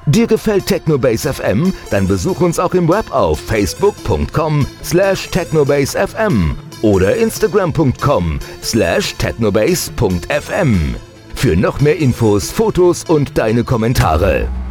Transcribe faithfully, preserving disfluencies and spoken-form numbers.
Dir gefällt Technobase F M? Dann besuch uns auch im Web auf facebook punkt com slash technobase f m oder instagram punkt com slash technobase punkt f m. Für noch mehr Infos, Fotos und deine Kommentare.